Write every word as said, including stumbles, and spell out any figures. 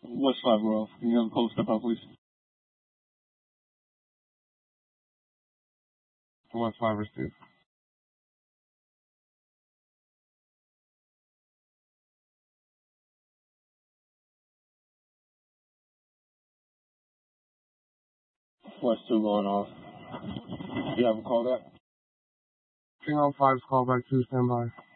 West five, Royal. Can you have a call step out, please? West five, receive. West two going off. You have a call that? King on five's call back two, stand by.